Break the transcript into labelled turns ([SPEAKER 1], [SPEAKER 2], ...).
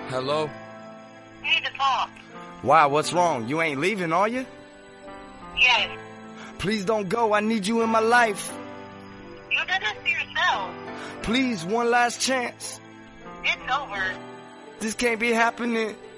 [SPEAKER 1] Hello?
[SPEAKER 2] We need to talk.
[SPEAKER 1] Why, what's wrong? You ain't leaving, are you?
[SPEAKER 2] Yes.
[SPEAKER 1] Please don't go, I need you in my life.
[SPEAKER 2] You did this to yourself.
[SPEAKER 1] Please, one last chance.
[SPEAKER 2] It's over.
[SPEAKER 1] This can't be happening.